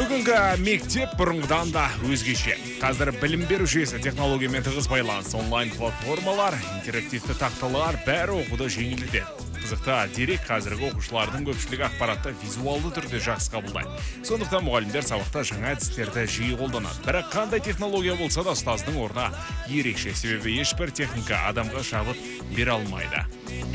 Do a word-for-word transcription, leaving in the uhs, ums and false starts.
Бүгінгі мектеп бұрынғыдан да өзгеше. Қазір білім беру жүйесі технологиямен тығыз байланыс, онлайн платформалар, интерактивті тақталар бәрі оқуды жеңілдетеді. Қызықты дерек қазіргі оқушылардың көпшілігі ақпаратты визуалды түрде жақсы қабылдайды. Сондықтан мұғалімдер сабақта жаңа әдістерді жиі қолданады. Бірақ қандай технология болса да ұстаздың орны ерекше, себебі ешбір техника адамға шабыт бере алмайды.